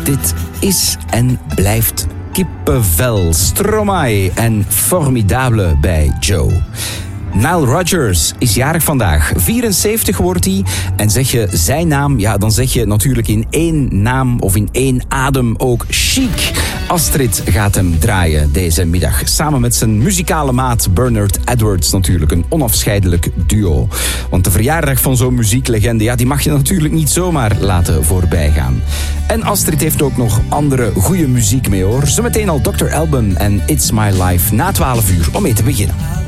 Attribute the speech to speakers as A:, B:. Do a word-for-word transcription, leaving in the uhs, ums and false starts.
A: dit is en blijft kippenvel. Stromae en Formidable bij Joe. Nile Rodgers is jarig vandaag. vierenzeventig wordt hij. En zeg je zijn naam, ja, dan zeg je natuurlijk in één naam of in één adem ook chic. Astrid gaat hem draaien deze middag. Samen met zijn muzikale maat Bernard Edwards natuurlijk. Een onafscheidelijk duo. Want de verjaardag van zo'n muzieklegende, ja, die mag je natuurlijk niet zomaar laten voorbijgaan. En Astrid heeft ook nog andere goede muziek mee hoor. Zometeen al dokter Alban en It's My Life na twaalf uur om mee te beginnen.